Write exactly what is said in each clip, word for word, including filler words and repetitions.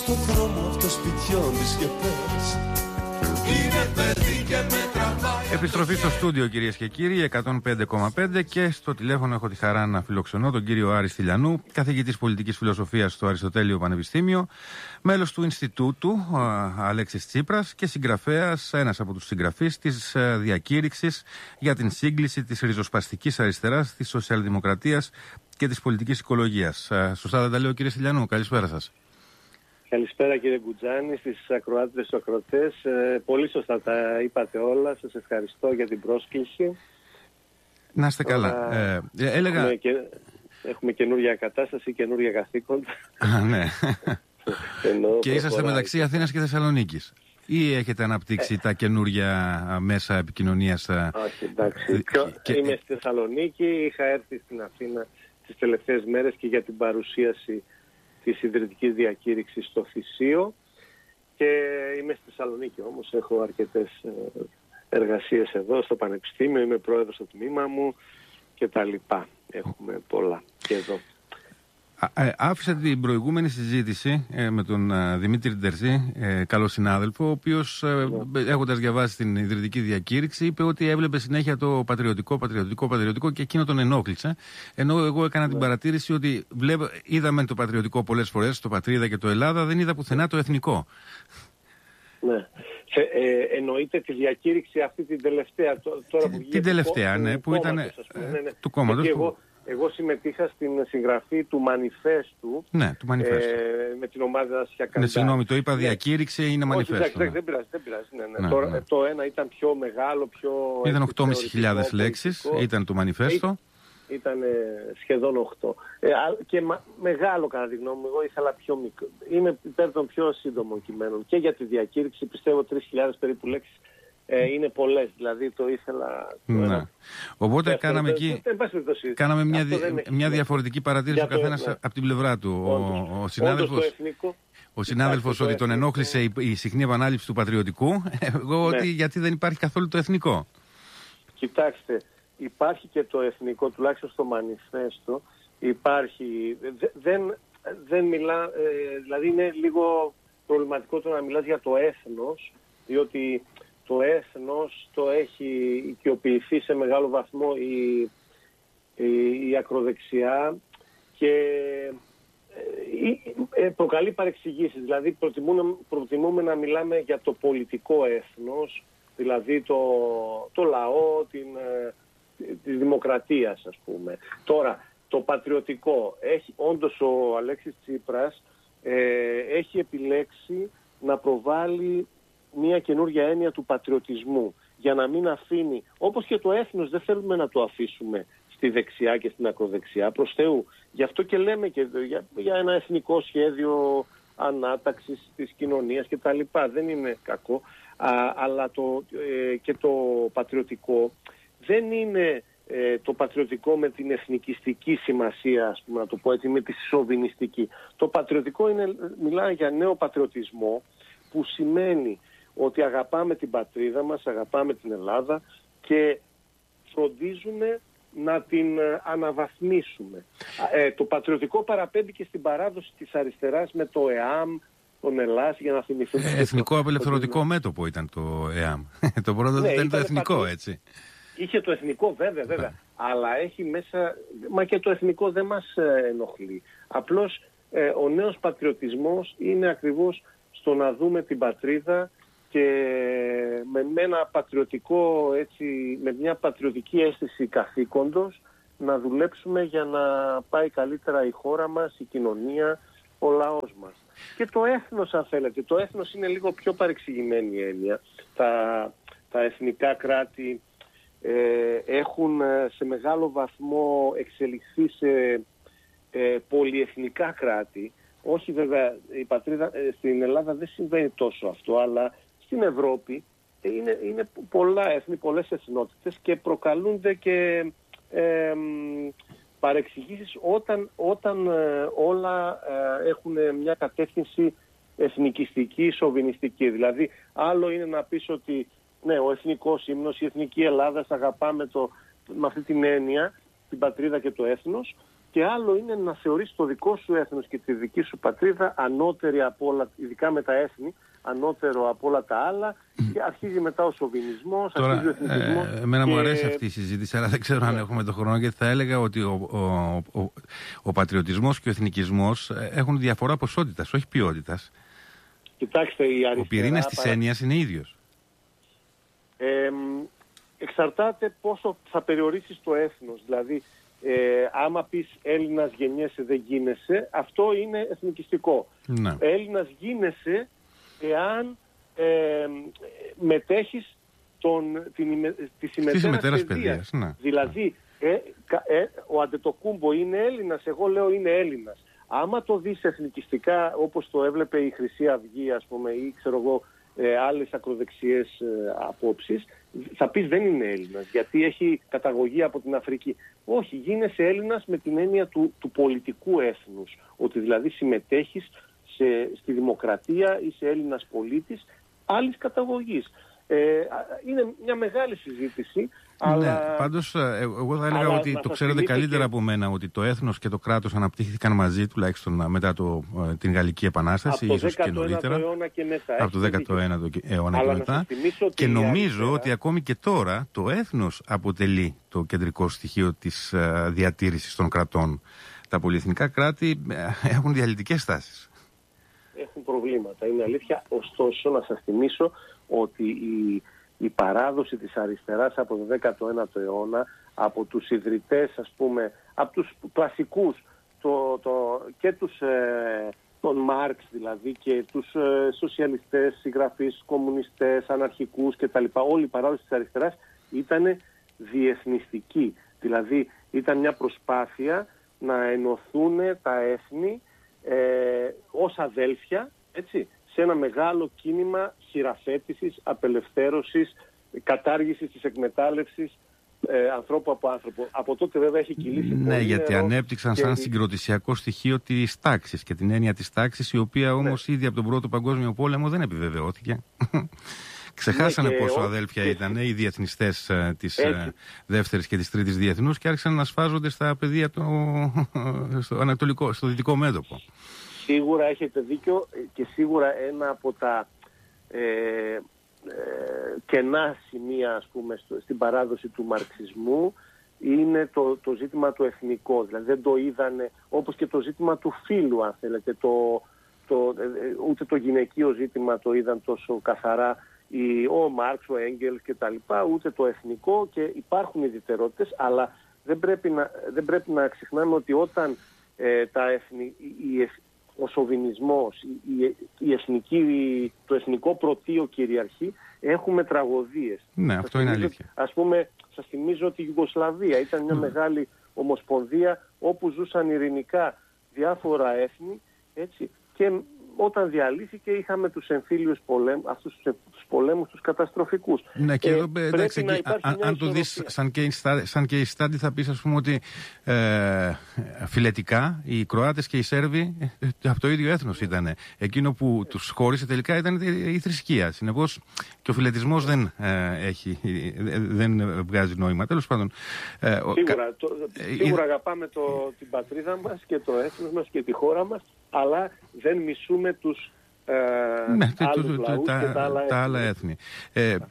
στο δρόμο αυτοσπιτιών τις σκεπές. Είναι παιδί και με τραβάει. Επιστροφή στο στούντιο, κυρίες και κύριοι, εκατόν πέντε κόμμα πέντε, και στο τηλέφωνο έχω τη χαρά να φιλοξενώ τον κύριο Άρη Στυλιανού, καθηγητής πολιτικής φιλοσοφίας στο Αριστοτέλειο Πανεπιστήμιο, μέλος του Ινστιτούτου Αλέξης Τσίπρας και συγγραφέας, ένας από τους συγγραφείς της διακήρυξης για την σύγκληση της ριζοσπαστικής αριστεράς, της σοσιαλδημοκρατίας και της πολιτικής οικολογίας. Σωστά δεν τα λέω, κύριε Στυλιανού? Καλησπέρα σας. Καλησπέρα, κύριε Γκουτζάνη, στις ακροάτες και ακροατές. Ε, πολύ σωστά τα είπατε όλα. Σας ευχαριστώ για την πρόσκληση. Να είστε καλά. Ε, ε, έλεγα... Έχουμε, και, έχουμε καινούργια κατάσταση, καινούργια καθήκοντα. Α, ναι. Ενώ και είσαστε μεταξύ Αθήνας και Θεσσαλονίκης. Ή έχετε αναπτύξει ε. τα καινούργια μέσα επικοινωνίας? Όχι, εντάξει. Πιο, και... Είμαι στη Θεσσαλονίκη, είχα έρθει στην Αθήνα τις τελευταίες μέρες και για την παρουσίαση της ιδρυτικής διακήρυξης στο Θησίο, και είμαι στη Θεσσαλονίκη όμως, έχω αρκετές εργασίες εδώ στο Πανεπιστήμιο, είμαι πρόεδρος στο τμήμα μου και τα λοιπά. Έχουμε πολλά και εδώ. Άφησα την προηγούμενη συζήτηση ε, με τον ε, Δημήτρη Ντερζή, ε, καλό συνάδελφο, ο οποίος ε, yeah. έχοντας διαβάσει την ιδρυτική διακήρυξη είπε ότι έβλεπε συνέχεια το πατριωτικό, πατριωτικό, πατριωτικό, και εκείνο τον ενόχλησε. Ενώ εγώ έκανα yeah. την παρατήρηση ότι βλέπω, είδαμε το πατριωτικό πολλές φορές, το Πατρίδα και το Ελλάδα, δεν είδα πουθενά το εθνικό. Ναι. Σε, ε, εννοείται τη διακήρυξη αυτή την τελευταία, τώρα που βγήκε. Την τελευταία, του, ναι, του που ήταν κόμματος, ναι, ναι. του κόμματος. Εγώ, εγώ συμμετείχα στην συγγραφή του μανιφέστου. Ναι, του μανιφέστου. Ε, με την ομάδα Σιακαντά. Ναι, συγγνώμη, το είπα διακήρυξη, είναι μανιφέστο. Όχι, δεν πειράζει, δεν πειράζει. Ναι, ναι. Ναι, το, ναι. το ένα ήταν πιο μεγάλο, πιο... Ήταν οκτώ χιλιάδες πεντακόσιες λέξεις, ήταν το μανιφέστο. Ήταν σχεδόν οκτώ. Ε, και μα, μεγάλο κατά τη γνώμη μου, εγώ ήθελα πιο μικρό. Είμαι υπέρ των πιο σύντομων κειμένων. Και για τη διακήρυξη πιστεύω τρεις χιλιάδες περίπου λέξεις ε, είναι πολλές. Δηλαδή το ήθελα... Το ναι. ένα. Οπότε αυτό, κάναμε εκεί... Κάναμε μια, δι, μια διαφορετική παρατήρηση ο καθένας ναι. από την πλευρά του. Όντως, ο, ο συνάδελφος, εθνικό, ο συνάδελφος ότι τον ενόχλησε η, η συχνή επανάληψη του πατριωτικού. Εγώ ναι. ότι γιατί δεν υπάρχει καθόλου το εθνικό. Κοιτάξτε. Υπάρχει και το εθνικό, τουλάχιστον στο μανιφέστο, υπάρχει, δεν, δεν μιλά, ε, δηλαδή είναι λίγο προβληματικό το να μιλάς για το έθνος, διότι το έθνος το έχει οικειοποιηθεί σε μεγάλο βαθμό η, η, η ακροδεξιά και ε, ε, προκαλεί παρεξηγήσεις, δηλαδή προτιμούμε, προτιμούμε να μιλάμε για το πολιτικό έθνος, δηλαδή το, το λαό, την... της δημοκρατίας, ας πούμε. Τώρα, το πατριωτικό, έχει, όντως ο Αλέξης Τσίπρας ε, έχει επιλέξει να προβάλλει μια καινούργια έννοια του πατριωτισμού, για να μην αφήνει, όπως και το έθνος δεν θέλουμε να το αφήσουμε στη δεξιά και στην ακροδεξιά, προς Θεού. Γι' αυτό και λέμε και για, για ένα εθνικό σχέδιο ανάταξης της κοινωνίας και τα λοιπά. Δεν είναι κακό, α, αλλά το, ε, και το πατριωτικό δεν είναι ε, το πατριωτικό με την εθνικιστική σημασία, ας πούμε, να το πω έτσι, με τη σοβινιστική. Το πατριωτικό είναι, μιλάει για νέο πατριωτισμό, που σημαίνει ότι αγαπάμε την πατρίδα μας, αγαπάμε την Ελλάδα και φροντίζουμε να την ε, αναβαθμίσουμε. Ε, το πατριωτικό παραπέμπει και στην παράδοση της αριστεράς με το ΕΑΜ, τον Ελλάς, για να θυμηθούμε. Εθνικό απελευθερωτικό μέτωπο ήταν το ΕΑΜ. Το πρώτο ναι, ήταν το εθνικό, πατρι... έτσι. Είχε το εθνικό, βέβαια, βέβαια. Αλλά έχει μέσα... Μα και το εθνικό δεν μας ενοχλεί. Απλώς ε, ο νέος πατριωτισμός είναι ακριβώς στο να δούμε την πατρίδα και με, με ένα πατριωτικό, έτσι, με μια πατριωτική αίσθηση καθήκοντος να δουλέψουμε για να πάει καλύτερα η χώρα μας, η κοινωνία, ο λαός μας. Και το έθνος, αν θέλετε. Το έθνος είναι λίγο πιο παρεξηγημένη έννοια. Τα, τα εθνικά κράτη Ε, έχουν σε μεγάλο βαθμό εξελιχθεί σε ε, πολυεθνικά κράτη. Όχι βέβαια, η πατρίδα, ε, στην Ελλάδα δεν συμβαίνει τόσο αυτό, αλλά στην Ευρώπη ε, είναι, είναι πολλά έθνη, πολλές εθνότητες και προκαλούνται και ε, παρεξηγήσεις όταν, όταν ε, όλα ε, έχουν μια κατεύθυνση εθνικιστική, σοβινιστική. Δηλαδή άλλο είναι να πεις ότι ναι, ο εθνικός ύμνος, η εθνική Ελλάδα, αγαπάμε το, με αυτή την έννοια, την πατρίδα και το έθνος, και και άλλο είναι να θεωρείς το δικό σου έθνος και τη δική σου πατρίδα ανώτερη από όλα, ειδικά με τα έθνη, ανώτερο από όλα τα άλλα, και αρχίζει μετά ο σοβινισμός, Τώρα, αρχίζει ο εθνικισμός. Ε, εμένα και... μου αρέσει αυτή η συζήτηση, αλλά δεν ξέρω αν έχουμε τον χρόνο, γιατί θα έλεγα ότι ο, ο, ο, ο, ο πατριωτισμός και ο εθνικισμός έχουν διαφορά ποσότητας, όχι ποιότητας. Κοιτάξτε, η αριστερά... Ο πυρήνας της παρα... έννοιας είναι ίδιος. Ε, εξαρτάται πόσο θα περιορίσεις το έθνος. Δηλαδή, ε, άμα πεις Έλληνας γεννιέσαι δεν γίνεσαι, αυτό είναι εθνικιστικό. Ναι. Έλληνας γίνεσαι εάν ε, μετέχεις τον, την, τη συμμετέρας παιδείας. Ναι. Δηλαδή, ε, ε, ο Αντετοκούμπο είναι Έλληνας, εγώ λέω είναι Έλληνας. Άμα το δεις εθνικιστικά, όπως το έβλεπε η Χρυσή Αυγή, ας πούμε, ή ξέρω εγώ, ε, άλλες ακροδεξιές ε, απόψεις, θα πεις δεν είναι Έλληνας, γιατί έχει καταγωγή από την Αφρική. Όχι, γίνεσαι Έλληνας με την έννοια του, του πολιτικού έθνους. Ότι δηλαδή συμμετέχεις σε, στη δημοκρατία, είσαι Έλληνας πολίτης άλλης καταγωγής. Ε, είναι μια μεγάλη συζήτηση. Αλλά... Ναι, πάντως εγώ θα έλεγα αλλά ότι το ξέρετε καλύτερα και... από μένα ότι το έθνος και το κράτος αναπτύχθηκαν μαζί, τουλάχιστον μετά το, την Γαλλική Επανάσταση, ίσως και νωρίτερα. Και μετά, από το δέκατο ένατο αιώνα και μετά. Και νομίζω αριστερά... ότι ακόμη και τώρα το έθνος αποτελεί το κεντρικό στοιχείο της uh, διατήρησης των κρατών. Τα πολυεθνικά κράτη έχουν διαλυτικές τάσεις. Έχουν προβλήματα, είναι αλήθεια. Ωστόσο, να σας θυμίσω ότι η η παράδοση της αριστεράς από το δέκατο ένατο αιώνα, από τους ιδρυτές, ας πούμε, από τους κλασικούς, το, το, και τους, ε, τον Μάρξ δηλαδή, και τους ε, σοσιαλιστές, συγγραφείς, κομμουνιστές, αναρχικούς κτλ. Όλη η παράδοση της αριστεράς ήταν διεθνιστική. Δηλαδή ήταν μια προσπάθεια να ενωθούν τα έθνη ε, ως αδέλφια, έτσι, σε ένα μεγάλο κίνημα χειραφέτησης, απελευθέρωσης, κατάργησης της εκμετάλλευσης ε, ανθρώπου από άνθρωπο. Από τότε βέβαια έχει κυλήσει πολύ. Ναι, γιατί νερό ανέπτυξαν και... σαν συγκροτησιακό στοιχείο της τάξης και την έννοια της τάξης, η οποία όμως ναι. ήδη από τον Πρώτο Παγκόσμιο Πόλεμο δεν επιβεβαιώθηκε. Ξεχάσανε ναι, πόσο ο... αδέλφια και... ήταν οι διεθνιστές ε, της ε, δεύτερης και της τρίτης διεθνούς και άρχισαν να σφάζονται στα πεδία το... στο, ανατολικό, στο δυτικό μέτωπο. Σίγουρα έχετε δίκιο και σίγουρα ένα από τα ε, ε, κενά σημεία, ας πούμε, στο, στην παράδοση του μαρξισμού είναι το, το ζήτημα το εθνικό. Δηλαδή δεν το είδανε, όπως και το ζήτημα του φύλου, αν θέλετε, το, το, ε, ούτε το γυναικείο ζήτημα το είδαν τόσο καθαρά η, ο Μάρξ, ο Έγγελς κτλ. Ούτε το εθνικό, και υπάρχουν ιδιαιτερότητες, αλλά δεν πρέπει να, δεν πρέπει να ξεχνάμε ότι όταν ε, τα εθνι, η, ο σοβινισμός, η, η εθνική, το εθνικό πρωτείο κυριαρχεί, έχουμε τραγωδίες. Ναι, σας αυτό θυμίζω, είναι αλήθεια. Ας πούμε, σας θυμίζω ότι η Ιουγκοσλαβία ήταν μια mm. μεγάλη ομοσπονδία όπου ζούσαν ειρηνικά διάφορα έθνη, έτσι, και όταν διαλύθηκε είχαμε τους εμφύλιους πολέμους, αυτούς τους πολέμους τους καταστροφικούς. Ναι, και ε, εδώ εντάξει, αν, αν το δεις σαν case, σαν case study θα πεις, ας πούμε, ότι ε, φιλετικά οι Κροάτες και οι Σέρβοι ε, από το ίδιο έθνος ήταν. Εκείνο που ε. τους χώρισε τελικά ήταν η θρησκεία. Συνεπώς και ο φιλετισμός δεν, ε, έχει, ε, δεν βγάζει νόημα. Τέλος πάντων. Ε, σίγουρα το, ε, σίγουρα ε, αγαπάμε το, την πατρίδα μας και το έθνος μας και τη χώρα μας, αλλά δεν μισούμε τους ε, ναι, άλλους το, το, λαούς τα, και τα άλλα τα έθνη. Άλλα έθνη. Ε, ε,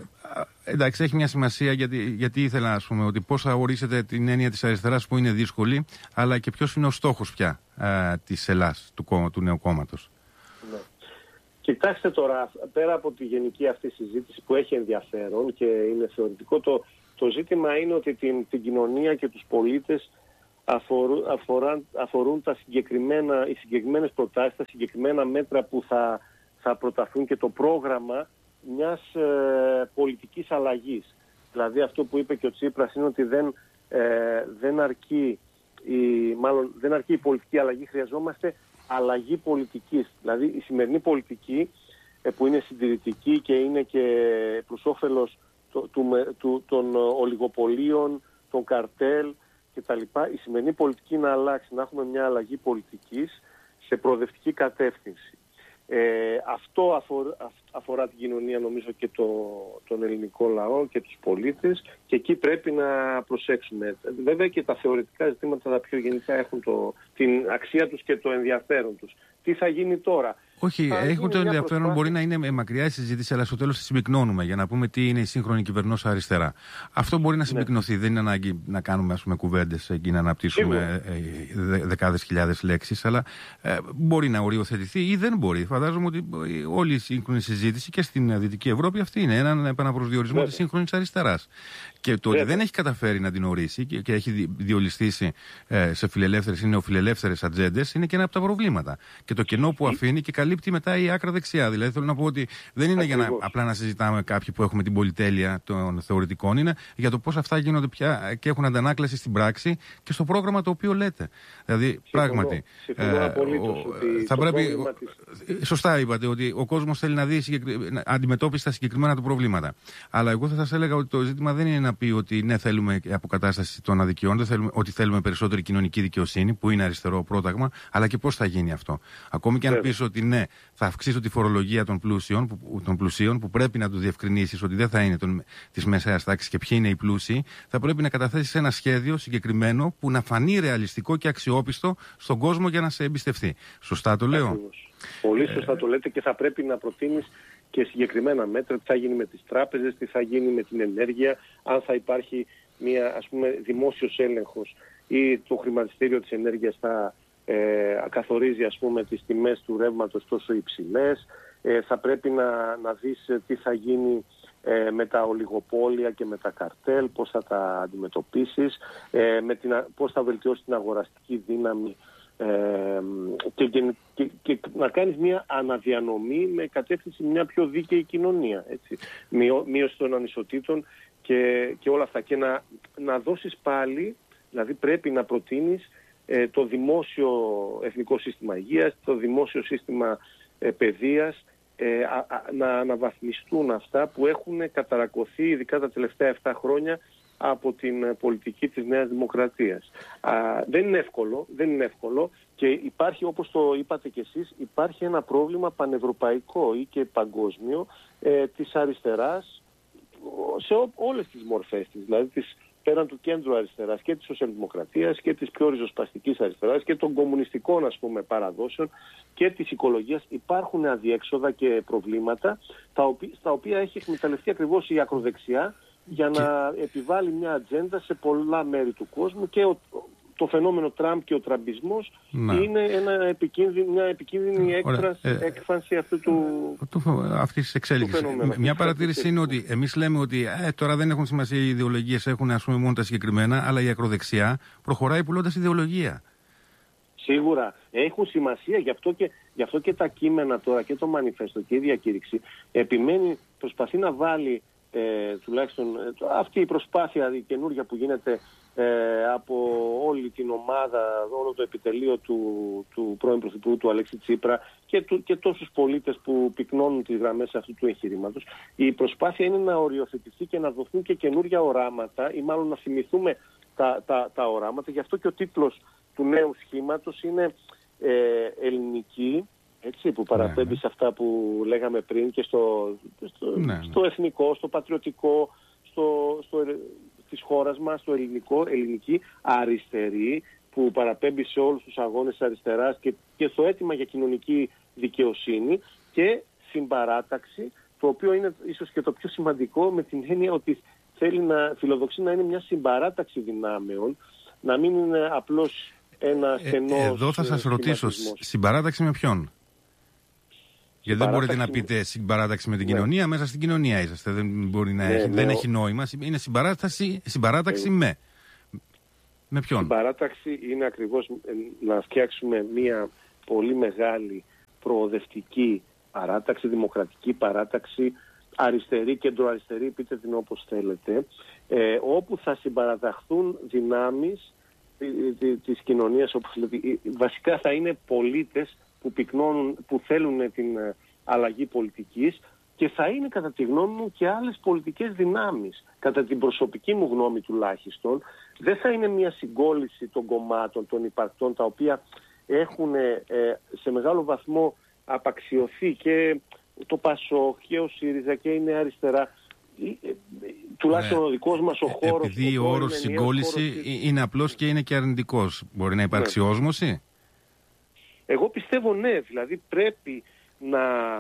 εντάξει, έχει μια σημασία γιατί, γιατί ήθελα, ας πούμε, ότι πώς θα ορίσετε την έννοια της αριστεράς που είναι δύσκολη, αλλά και ποιος είναι ο στόχος πια ε, της Ελλάς, του, κόμμα, του νέου κόμματος. Ναι. Κοιτάξτε τώρα, πέρα από τη γενική αυτή συζήτηση που έχει ενδιαφέρον και είναι θεωρητικό, το, το ζήτημα είναι ότι την, την κοινωνία και τους πολίτες αφορούν, αφοράν, αφορούν τα συγκεκριμένα, οι συγκεκριμένες προτάσεις, τα συγκεκριμένα μέτρα που θα, θα προταθούν και το πρόγραμμα μιας ε, πολιτικής αλλαγής. Δηλαδή αυτό που είπε και ο Τσίπρας είναι ότι δεν, ε, δεν, αρκεί η, μάλλον, δεν αρκεί η πολιτική αλλαγή, χρειαζόμαστε αλλαγή πολιτικής. Δηλαδή η σημερινή πολιτική ε, που είναι συντηρητική και είναι και προς όφελος του, του, του, των ολιγοπολίων, των καρτέλ κτλ. Η σημερινή πολιτική να αλλάξει, να έχουμε μια αλλαγή πολιτικής σε προοδευτική κατεύθυνση. Ε, αυτό αφορά, αφορά την κοινωνία, νομίζω, και το, τον ελληνικό λαό και τους πολίτες, και εκεί πρέπει να προσέξουμε. Βέβαια και τα θεωρητικά ζητήματα, τα πιο γενικά, έχουν το, την αξία τους και το ενδιαφέρον τους. Τι θα γίνει τώρα? Όχι, θα έχουν το ενδιαφέρον, προσπάθεια... μπορεί να είναι μακριά η συζήτηση, αλλά στο τέλος τη συμπυκνώνουμε για να πούμε τι είναι η σύγχρονη κυβερνόσα αριστερά. Αυτό μπορεί να συμπυκνωθεί. Ναι. Δεν είναι ανάγκη να κάνουμε, ας πούμε, κουβέντες και να αναπτύσσουμε ε, δεκάδες χιλιάδες λέξεις, αλλά ε, μπορεί να οριοθετηθεί ή δεν μπορεί. Φαντάζομαι ότι όλη η σύγχρονη συζήτηση και στην Δυτική Ευρώπη αυτή είναι έναν επαναπροσδιορισμό της σύγχρονης αριστεράς. Και το ότι δεν έχει καταφέρει να την ορίσει και, και έχει διολυστήσει ε, σε φιλελεύθερες ή νεοφιλελεύθερες ατζέντες είναι και ένα από τα προβλήματα. Και το κενό που αφήνει και καλύπτει μετά η άκρα δεξιά. Δηλαδή θέλω να πω ότι δεν είναι Ακριβώς. για να απλά να συζητάμε κάποιοι που έχουμε την πολυτέλεια των θεωρητικών, είναι για το πώς αυτά γίνονται πια και έχουν αντανάκλαση στην πράξη και στο πρόγραμμα το οποίο λέτε. Δηλαδή Συμφωνώ. πράγματι. Συμφωνώ ε, απολύτως, ότι θα πρέπει. Της... Σωστά είπατε ότι ο κόσμος θέλει να δει συγκεκρι... αντιμετώπιση στα συγκεκριμένα του προβλήματα. Αλλά εγώ θα σας έλεγα ότι το ζήτημα δεν είναι να πει ότι ναι, θέλουμε αποκατάσταση των αδικιών, δεν θέλουμε, ότι θέλουμε περισσότερη κοινωνική δικαιοσύνη, που είναι αριστερό πρόταγμα, αλλά και πώς θα γίνει αυτό. Ακόμη και αν πεις ότι ναι, θα αυξήσω τη φορολογία των πλούσιων, που, των πλουσίων, που πρέπει να του διευκρινίσεις ότι δεν θα είναι τη μεσαία τάξη και ποιοι είναι οι πλούσιοι, θα πρέπει να καταθέσεις ένα σχέδιο συγκεκριμένο που να φανεί ρεαλιστικό και αξιόπιστο στον κόσμο για να σε εμπιστευτεί. Σωστά το λέω? Ακριβώς. Πολύ σωστά το λέτε, και θα πρέπει να προτείνεις και συγκεκριμένα μέτρα, τι θα γίνει με τις τράπεζες, τι θα γίνει με την ενέργεια, αν θα υπάρχει μια, ας πούμε, δημόσιος έλεγχος ή το χρηματιστήριο της ενέργειας θα ε, καθορίζει, ας πούμε, τις τιμές του ρεύματος τόσο υψηλές. Ε, θα πρέπει να, να δεις τι θα γίνει ε, με τα ολιγοπόλια και με τα καρτέλ, πώς θα τα αντιμετωπίσεις, ε, με την, πώς θα βελτιώσει την αγοραστική δύναμη. Ε, και, και, και, και να κάνεις μια αναδιανομή με κατεύθυνση μια πιο δίκαιη κοινωνία, έτσι. Μειώ, μείωση των ανισοτήτων και, και όλα αυτά, και να, να δώσεις πάλι, δηλαδή πρέπει να προτείνεις ε, το δημόσιο εθνικό σύστημα υγείας, το δημόσιο σύστημα ε, παιδείας, ε, α, α, να αναβαθμιστούν αυτά που έχουν καταρακωθεί ειδικά τα τελευταία επτά χρόνια από την πολιτική της Νέας Δημοκρατίας. Α, δεν είναι εύκολο, δεν είναι εύκολο και υπάρχει, όπως το είπατε κι εσείς, υπάρχει ένα πρόβλημα πανευρωπαϊκό ή και παγκόσμιο ε, της αριστεράς σε ό, όλες τις μορφές της, δηλαδή της, πέραν του κέντρου αριστεράς και της σοσιαλδημοκρατίας και της πιο ριζοσπαστικής αριστεράς και των κομμουνιστικών, ας πούμε, παραδόσεων και της οικολογίας. Υπάρχουν αδιέξοδα και προβλήματα τα οποία, στα οποία έχει εκμεταλλευτεί ακριβώς η ακροδεξιά για να επιβάλλει μια ατζέντα σε πολλά μέρη του κόσμου, και ο, το φαινόμενο Τραμπ και ο τραμπισμός να. είναι ένα επικίνδυνη, μια επικίνδυνη έκφραση, ε, έκφανση αυτού του, του, αυτής της εξέλιξης. Μια παρατήρηση είναι ότι εμείς λέμε ότι ε, τώρα δεν έχουν σημασία οι ιδεολογίες, έχουν, ας πούμε, μόνο τα συγκεκριμένα, αλλά η ακροδεξιά προχωράει πουλώντας ιδεολογία. Σίγουρα έχουν σημασία, γι' αυτό, και, γι' αυτό και τα κείμενα τώρα και το μανιφέστο και η διακήρυξη επιμένει, προσπαθεί να βάλει Ε, τουλάχιστον ε, αυτή η προσπάθεια η καινούργια που γίνεται ε, από όλη την ομάδα, όλο το επιτελείο του, του πρώην Πρωθυπουργού του Αλέξη Τσίπρα και, του, και τόσους πολίτες που πυκνώνουν τις γραμμές αυτού του εγχειρήματος. Η προσπάθεια είναι να οριοθετηθεί και να δοθούν και καινούργια οράματα, ή μάλλον να θυμηθούμε τα, τα, τα οράματα. Γι' αυτό και ο τίτλος του νέου σχήματος είναι ε, ελληνική, έτσι, που παραπέμπει ναι, ναι. σε αυτά που λέγαμε πριν και στο, στο, ναι, ναι. στο εθνικό, στο πατριωτικό, στο, στο, της χώρας μας, στο ελληνικό, ελληνική αριστερή, που παραπέμπει σε όλους τους αγώνες αριστεράς και, και στο αίτημα για κοινωνική δικαιοσύνη, και συμπαράταξη, το οποίο είναι ίσως και το πιο σημαντικό, με την έννοια ότι θέλει να φιλοδοξεί να είναι μια συμπαράταξη δυνάμεων, να μην είναι απλώς ένα στενό. Ε, εδώ θα σας ρωτήσω, συμπαράταξη με ποιον? Γιατί δεν μπορείτε να πείτε συμπαράταξη με την ναι. κοινωνία, μέσα στην κοινωνία είσαστε. Δεν, μπορεί να ναι, έχει, ναι, δεν έχει νόημα. Είναι συμπαράταξη, συμπαράταξη ε, με. Με ποιον? Συμπαράταξη είναι ακριβώς να φτιάξουμε μια πολύ μεγάλη προοδευτική παράταξη, δημοκρατική παράταξη, αριστερή, κεντροαριστερή, πείτε την όπως θέλετε, ε, όπου θα συμπαραταχθούν δυνάμεις της κοινωνίας, όπως λέτε. Βασικά θα είναι πολίτες που πυκνώνουν, που θέλουν την αλλαγή πολιτικής, και θα είναι, κατά τη γνώμη μου, και άλλες πολιτικές δυνάμεις. Κατά την προσωπική μου γνώμη τουλάχιστον, δεν θα είναι μια συγκόλληση των κομμάτων, των υπαρκτών, τα οποία έχουν ε, σε μεγάλο βαθμό απαξιωθεί και το ΠΑΣΟΚ και ο ΣΥΡΙΖΑ και η Νέα Αριστερά, τουλάχιστον ναι. ο δικός μας ο χώρος... Επειδή ο όρος συγκόλληση χώρος... είναι απλός και είναι και αρνητικός, μπορεί να υπάρξει ναι. όσμωση? Εγώ πιστεύω ναι, δηλαδή πρέπει να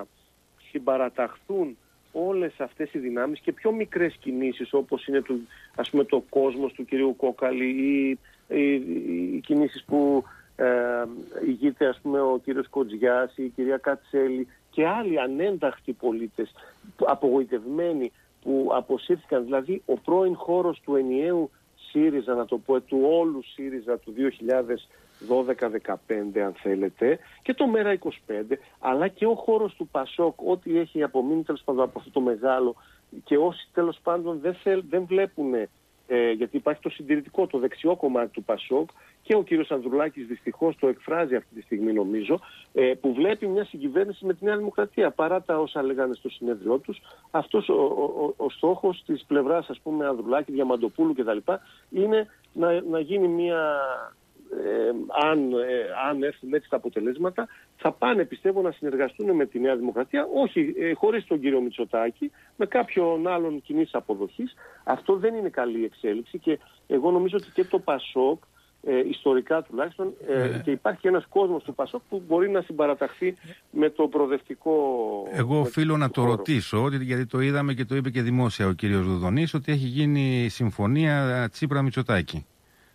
συμπαραταχθούν όλες αυτές οι δυνάμεις και πιο μικρές κινήσεις, όπως είναι το, ας πούμε, το κόσμος του κυρίου Κόκαλη ή οι, οι, οι κινήσεις που ε, ηγείται, ας πούμε, ο κύριος Κοτζιάς ή η κυρία Κατσέλη και άλλοι ανένταχτοι πολίτες απογοητευμένοι που αποσύρθηκαν. Δηλαδή ο πρώην χώρος του ενιαίου ΣΥΡΙΖΑ, να το πω, του όλου ΣΥΡΙΖΑ του δύο χιλιάδες δώδεκα δεκαπέντε αν θέλετε, και το ΜΕΡΑ είκοσι πέντε, αλλά και ο χώρος του ΠΑΣΟΚ, ό,τι έχει απομείνει τέλος πάντων από αυτό το μεγάλο, και όσοι τέλος πάντων δεν, θέλ, δεν βλέπουν, ε, γιατί υπάρχει το συντηρητικό, το δεξιό κομμάτι του ΠΑΣΟΚ, και ο κύριος Ανδρουλάκης δυστυχώς το εκφράζει αυτή τη στιγμή νομίζω, ε, που βλέπει μια συγκυβέρνηση με τη Νέα Δημοκρατία, παρά τα όσα λέγανε στο συνέδριό τους. Αυτός ο, ο, ο, ο στόχος της πλευράς, ας πούμε, Ανδρουλάκη, Διαμαντοπούλου κτλ. είναι να, να γίνει μια... Ε, αν, ε, αν έρθουν έτσι τα αποτελέσματα, θα πάνε, πιστεύω, να συνεργαστούν με τη Νέα Δημοκρατία, όχι ε, χωρίς τον κύριο Μητσοτάκη, με κάποιον άλλον κοινής αποδοχής. Αυτό δεν είναι καλή εξέλιξη και εγώ νομίζω ότι και το ΠΑΣΟΚ, ε, ιστορικά τουλάχιστον, ε, ε. και υπάρχει ένας κόσμος του ΠΑΣΟΚ που μπορεί να συμπαραταχθεί με το προοδευτικό. Εγώ οφείλω να το χώρο. ρωτήσω, γιατί το είδαμε και το είπε και δημόσια ο κύριος Δουδονής, ότι έχει γίνει συμφωνία Τσίπρα-Μητσοτάκη.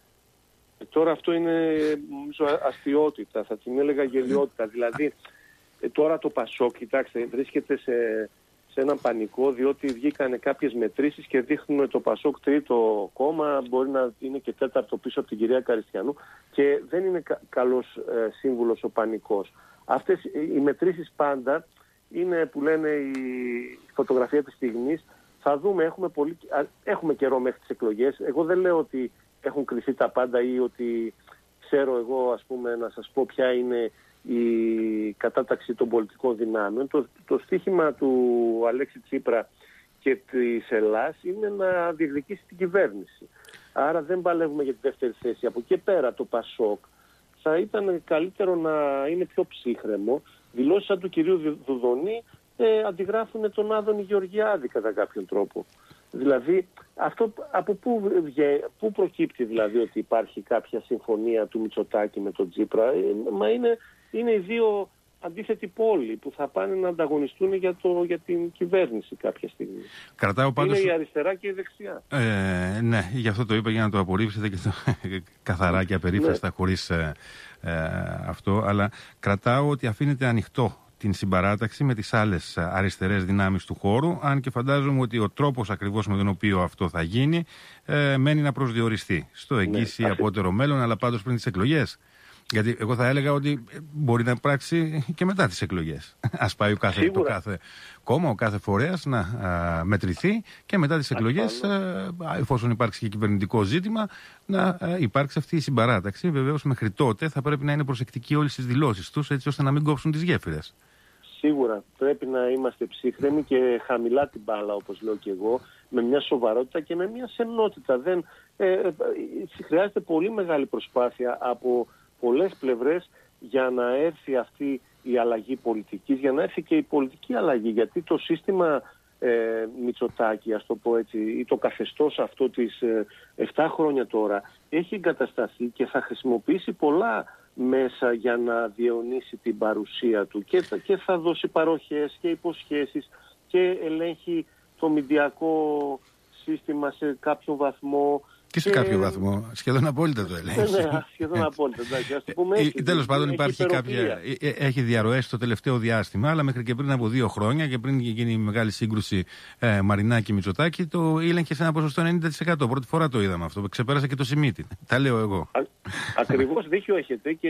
Τώρα αυτό είναι, νομίζω, αστιότητα, θα την έλεγα γελιότητα. Δηλαδή, τώρα το ΠΑΣΟΚ, κοιτάξτε, βρίσκεται σε, σε έναν πανικό, διότι βγήκαν κάποιες μετρήσεις και δείχνουν το ΠΑΣΟΚ τρίτο κόμμα, μπορεί να είναι και τέταρτο πίσω από την κυρία Καριστιανού, και δεν είναι κα, καλός ε, σύμβουλος ο πανικός. Αυτές οι μετρήσεις πάντα είναι, που λένε, η φωτογραφία της στιγμής. Θα δούμε, έχουμε, πολύ, έχουμε καιρό μέχρι τις εκλογές. Εγώ δεν λέω ότι έχουν κρυφεί τα πάντα ή ότι ξέρω εγώ, ας πούμε, να σας πω ποια είναι η κατάταξη των πολιτικών δυνάμεων. Το, το στίχημα του Αλέξη Τσίπρα και της Ελλάς είναι να διεκδικήσει την κυβέρνηση. Άρα δεν παλεύουμε για τη δεύτερη θέση. Από εκεί πέρα το ΠΑΣΟΚ θα ήταν καλύτερο να είναι πιο ψύχρεμο. Δηλώσεις σαν του κυρίου Δουδονή ε, αντιγράφουν τον Άδωνη Γεωργιάδη κατά κάποιον τρόπο. Δηλαδή, αυτό από πού, πού προκύπτει δηλαδή ότι υπάρχει κάποια συμφωνία του Μητσοτάκη με τον Τσίπρα? Ε, μα είναι, είναι οι δύο αντίθετοι πόλοι που θα πάνε να ανταγωνιστούν για, το, για την κυβέρνηση κάποια στιγμή. Κρατάω πάντως... Είναι η αριστερά και η δεξιά. Ε, ναι, γι' αυτό το είπα, για να το απορρίψετε και το καθαρά και απερίφραστα, ναι. χωρίς ε, ε, αυτό. Αλλά κρατάω ότι αφήνεται ανοιχτό την συμπαράταξη με τις άλλες αριστερές δυνάμεις του χώρου, αν και φαντάζομαι ότι ο τρόπος ακριβώς με τον οποίο αυτό θα γίνει ε, μένει να προσδιοριστεί στο εγγύς ή ναι, απότερο μέλλον, αλλά πάντως πριν τις εκλογές. Γιατί εγώ θα έλεγα ότι μπορεί να υπάρξει και μετά τις εκλογές. Ας πάει ο κάθε, το κάθε κόμμα, ο κάθε φορέας να α, μετρηθεί και μετά τις εκλογές, α, εφόσον υπάρξει και κυβερνητικό ζήτημα, να α, υπάρξει αυτή η συμπαράταξη. Βεβαίως μέχρι τότε θα πρέπει να είναι προσεκτικοί όλες τις δηλώσεις τους, έτσι ώστε να μην κόψουν τις γέφυρες. Σίγουρα πρέπει να είμαστε ψύχρεμοι και χαμηλά την μπάλα, όπως λέω και εγώ, με μια σοβαρότητα και με μια σεμνότητα. Δεν, ε, ε, χρειάζεται πολύ μεγάλη προσπάθεια από πολλές πλευρές για να έρθει αυτή η αλλαγή πολιτικής, για να έρθει και η πολιτική αλλαγή, γιατί το σύστημα ε, Μητσοτάκη, ας το πω έτσι, ή το καθεστώς αυτό της ε, επτά χρόνια τώρα, έχει εγκατασταθεί και θα χρησιμοποιήσει πολλά μέσα για να διαιωνίσει την παρουσία του και, και θα δώσει παροχές και υποσχέσεις και ελέγχει το μηντιακό σύστημα σε κάποιο βαθμό. Και σε και... κάποιο βαθμό, σχεδόν απόλυτα το ελέγχει. Ναι, σχεδόν απόλυτα. Τέλος πάντων υπάρχει κάποια, έχει διαρροές το τελευταίο διάστημα, αλλά μέχρι και πριν από δύο χρόνια και πριν γίνει η μεγάλη σύγκρουση ε, Μαρινάκη-Μητσοτάκη, το έλεγχε σε ένα ποσοστό ενενήντα τοις εκατό. Πρώτη φορά το είδαμε αυτό, ξεπέρασε και το Σιμίτη. Τα λέω εγώ. Α, ακριβώς δίκιο έχετε και,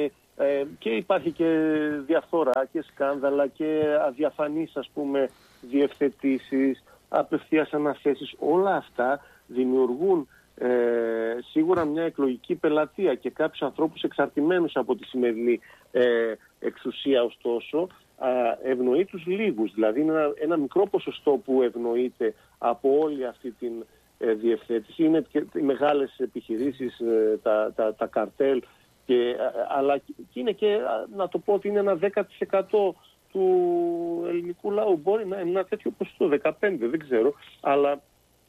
ε, και υπάρχει και διαφθορά και σκάνδαλα και αδιαφανείς, ας πούμε, διευθετήσεις, απευθείας αναθέσεις. Όλα αυτά δημιουργούν Ε, σίγουρα μια εκλογική πελατεία και κάποιους ανθρώπους εξαρτημένους από τη σημερινή ε, εξουσία. Ωστόσο α, ευνοεί τους λίγους, δηλαδή είναι ένα, ένα μικρό ποσοστό που ευνοείται από όλη αυτή την ε, διευθέτηση. Είναι και οι μεγάλες επιχειρήσεις, ε, τα, τα, τα καρτέλ Και, αλλά και είναι και, να το πω ότι είναι ένα δέκα τοις εκατό του ελληνικού λαού. Μπορεί να είναι ένα τέτοιο ποσοστό, δεκαπέντε, δεν ξέρω, αλλά...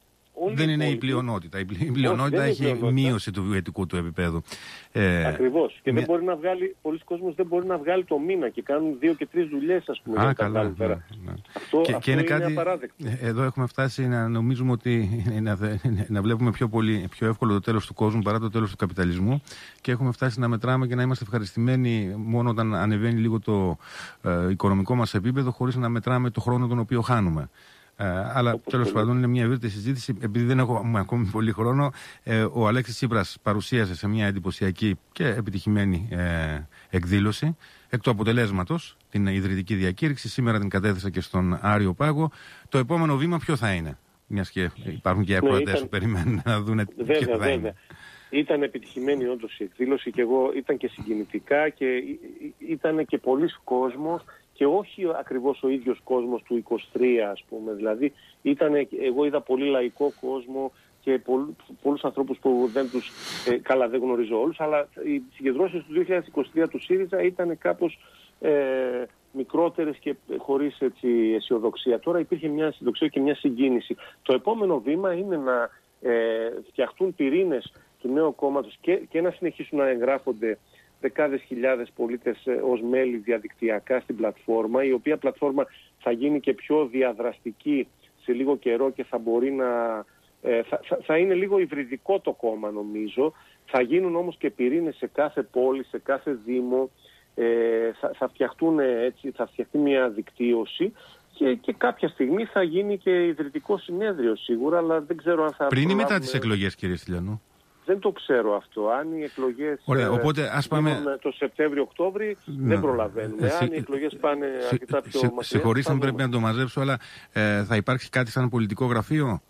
Δεν είναι η πλειονότητα. Η πλειονότητα έχει πλειονότητα. Μείωση του βιωτικού του επίπεδου. Ε, Ακριβώς. Και μια... δεν μπορεί να βγάλει, πολλοί κόσμος δεν μπορεί να βγάλει το μήνα και κάνουν δύο και τρεις δουλειές, ας πούμε. Α, καλά. Ναι, ναι. Αυτό, και, αυτό και είναι, είναι κάτι, απαράδεκτο. Εδώ έχουμε φτάσει να νομίζουμε ότι να, να βλέπουμε πιο, πολύ, πιο εύκολο το τέλος του κόσμου παρά το τέλος του καπιταλισμού, και έχουμε φτάσει να μετράμε και να είμαστε ευχαριστημένοι μόνο όταν ανεβαίνει λίγο το ε, οικονομικό μας επίπεδο, χωρίς να μετράμε το χρόνο τον οποίο χάνουμε. Ε, αλλά τέλος πάντων είναι μια ευρύτερη συζήτηση. Επειδή δεν έχω ακόμη πολύ χρόνο, ε, ο Αλέξης Τσίπρας παρουσίασε σε μια εντυπωσιακή και επιτυχημένη ε, εκδήλωση εκ του αποτελέσματος την ιδρυτική διακήρυξη. Σήμερα την κατέθεσα και στον Άριο Πάγο. Το επόμενο βήμα ποιο θα είναι? Μιας και υπάρχουν και ακροατές ναι, ήταν... που περιμένουν να δουν βέβαια, ποιο θα βέβαια. είναι. Ήταν επιτυχημένη όντως η εκδήλωση και εγώ ήταν και συγκινητικά και ήταν και πολλής κόσμος. Και όχι ακριβώς ο ίδιος κόσμος του είκοσι τρία, ας πούμε. Δηλαδή, ήτανε, εγώ είδα πολύ λαϊκό κόσμο και πολλού, πολλούς ανθρώπους που δεν τους... Ε, καλά, δεν γνωρίζω όλους, αλλά οι συγκεντρώσεις του δύο χιλιάδες είκοσι τρία του ΣΥΡΙΖΑ ήταν κάπως ε, μικρότερες και χωρίς έτσι, αισιοδοξία. Τώρα υπήρχε μια αισιοδοξία και μια συγκίνηση. Το επόμενο βήμα είναι να ε, φτιαχτούν πυρήνες του νέου κόμματος και, και να συνεχίσουν να εγγράφονται δεκάδες χιλιάδες πολίτες ως μέλη διαδικτυακά στην πλατφόρμα, η οποία πλατφόρμα θα γίνει και πιο διαδραστική σε λίγο καιρό και θα μπορεί να... Ε, θα, θα, θα είναι λίγο υβριδικό το κόμμα, νομίζω. Θα γίνουν όμως και πυρήνες σε κάθε πόλη, σε κάθε δήμο. Ε, θα, θα φτιαχτούν έτσι, θα φτιαχτεί μια δικτύωση και, και κάποια στιγμή θα γίνει και ιδρυτικό συνέδριο σίγουρα, αλλά δεν ξέρω αν θα... Πριν ή μετά τις εκλογές, κύριε Στυλιανού? Δεν το ξέρω αυτό. Αν οι εκλογές Ωραία, οπότε, ας πάμε... το Σεπτέμβριο-Οκτώβρη, ναι, δεν προλαβαίνουμε. Ε, Αν οι εκλογές πάνε σε, αρκετά πιο σε, μακριά... Συγχωρήστε, πρέπει να το μαζέψω, αλλά ε, θα υπάρξει κάτι σαν πολιτικό γραφείο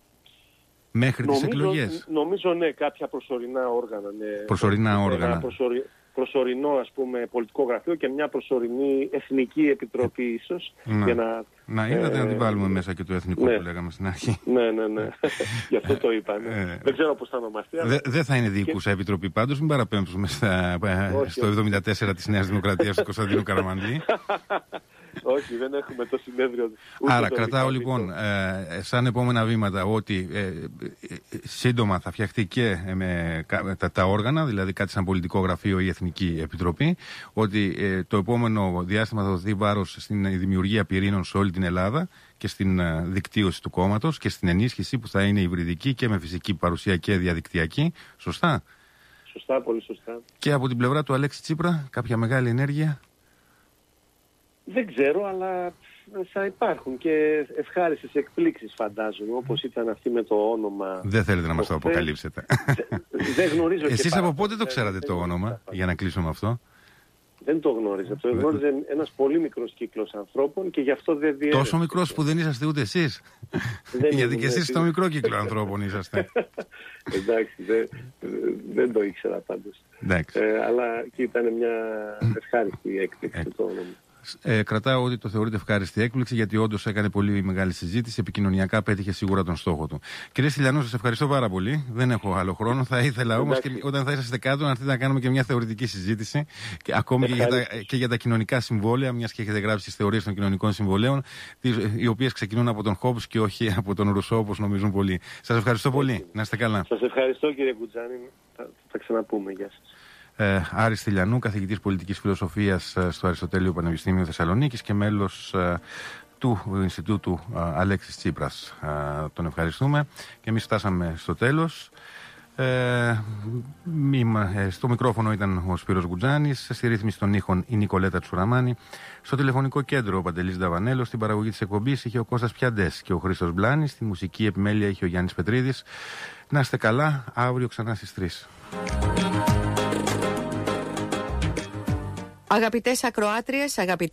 μέχρι νομίζω, τις εκλογές? Νομίζω ναι, κάποια προσωρινά όργανα. Ναι. Προσωρινά όργανα. Ένα προσωρι, προσωρινό, ας πούμε, πολιτικό γραφείο και μια προσωρινή εθνική επιτροπή ίσως. Να, για να, να είδατε ε, να την βάλουμε ε, μέσα και το εθνικό ναι. που λέγαμε στην αρχή. Ναι, ναι, ναι. Γι' αυτό το είπα. Ναι. Ε, δεν ξέρω πώς θα ονομαστεί. Δεν αλλά... δε θα είναι διοικούσα και... επιτροπή πάντως, μην παραπέμψουμε στα, όχι, στο εβδομήντα τέσσερα της Νέας Δημοκρατίας του Κωνσταντίνου Καραμανλή. Όχι, δεν έχουμε το συνέδριο. Άρα κρατάω λοιπόν ε, σαν επόμενα βήματα ότι ε, ε, σύντομα θα φτιαχτεί και ε, με τα, τα όργανα, δηλαδή κάτι σαν πολιτικό γραφείο ή εθνική επιτροπή, ότι ε, το επόμενο διάστημα θα δοθεί βάρος στην δημιουργία πυρήνων σε όλη την Ελλάδα και στην ε, δικτύωση του κόμματος και στην ενίσχυση που θα είναι υβριδική και με φυσική παρουσία και διαδικτυακή. Σωστά? Σωστά, πολύ σωστά. Και από την πλευρά του Αλέξη Τσίπρα, κάποια μεγάλη ενέργεια? Δεν ξέρω, αλλά θα υπάρχουν και ευχάριστες εκπλήξεις, φαντάζομαι, όπως ήταν αυτή με το όνομα. Δεν θέλετε να μας το αποκαλύψετε? Δεν γνωρίζω. Εσείς από πότε το ξέρατε το όνομα, για να κλείσω με αυτό? Δεν το γνώριζα. Το γνώριζε ένας πολύ μικρός κύκλος ανθρώπων και γι' αυτό δεν διέρευε. Τόσο μικρός που δεν είσαστε ούτε εσείς? Γιατί και εσείς στο μικρό κύκλο ανθρώπων είσαστε. Εντάξει, δεν, δεν το ήξερα πάντως. Ε, αλλά και ήταν μια ευχάριστη έκπληξη το όνομα. Ε, κρατάω ότι το θεωρείται ευχάριστη έκπληξη, γιατί όντως έκανε πολύ μεγάλη συζήτηση. Επικοινωνιακά πέτυχε σίγουρα τον στόχο του. Κύριε Στυλιανού, σας ευχαριστώ πάρα πολύ. Δεν έχω άλλο χρόνο. Θα ήθελα όμως και όταν θα είσαστε κάτω να έρθετε να κάνουμε και μια θεωρητική συζήτηση. Και ακόμη και για, τα, και για τα κοινωνικά συμβόλαια, μιας και έχετε γράψει τις θεωρίες των κοινωνικών συμβολέων, οι οποίες ξεκινούν από τον Χόμπς και όχι από τον Ρουσό, όπως νομίζουν πολλοί. Σας ευχαριστώ πολύ. Να είστε καλά. Σας ευχαριστώ, κύριε Κουτζάνη. Θα, θα ξαναπούμε. Γεια σας. Ε, Άρης Στυλιανού, καθηγητής πολιτικής φιλοσοφίας ε, στο Αριστοτέλειο Πανεπιστήμιο Θεσσαλονίκης και μέλος ε, του Ινστιτούτου ε, Αλέξης Τσίπρας. Ε, τον ευχαριστούμε και εμείς φτάσαμε στο τέλος. Ε, μήμα, ε, στο μικρόφωνο ήταν ο Σπύρος Γκουτζάνης, στη ρύθμιση των ήχων η Νικολέτα Τσουραμάνη, στο τηλεφωνικό κέντρο ο Παντελής Νταβανέλος, στην παραγωγή της εκπομπής είχε ο Κώστας Πιαντές και ο Χρήστος Μπλάνης, στη μουσική επιμέλεια είχε ο Γιάννης Πετρίδης. Να είστε καλά, αύριο ξανά στις τρεις. Αγαπητές ακροάτριες, αγαπητοί